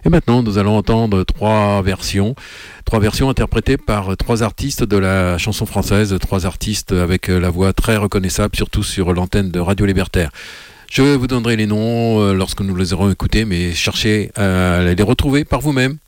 Et maintenant, nous allons entendre trois versions interprétées par trois artistes de la chanson française, trois artistes avec la voix très reconnaissable, surtout sur l'antenne de Radio Libertaire. Je vous donnerai les noms lorsque nous les aurons écoutés, mais cherchez à les retrouver par vous-même.